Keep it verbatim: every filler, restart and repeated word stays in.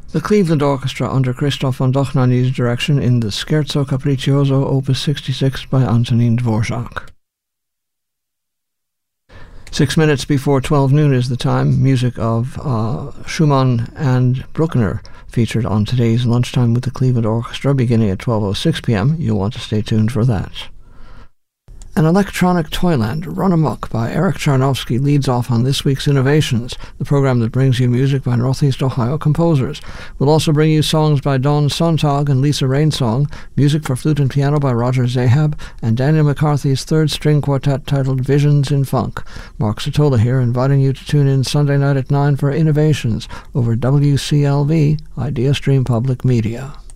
The Cleveland Orchestra under Christoph von Dochnany's direction in the Scherzo Capriccioso Opus sixty-six by Antonin Dvorak. Six minutes before twelve noon is the time. Music of uh, Schumann and Bruckner featured on today's Lunchtime with the Cleveland Orchestra beginning at twelve oh six p.m. You'll want to stay tuned for that. An electronic toyland, Run Amok by Eric Charnovsky, leads off on this week's Innovations, the program that brings you music by Northeast Ohio composers. We'll also bring you songs by Dawn Sontag and Lisa Rainsong, music for flute and piano by Roger Zahab, and Daniel McCarthy's third string quartet titled Visions in Funk. Mark Sotola here, inviting you to tune in Sunday night at nine for Innovations over W C L V, Idea Stream Public Media.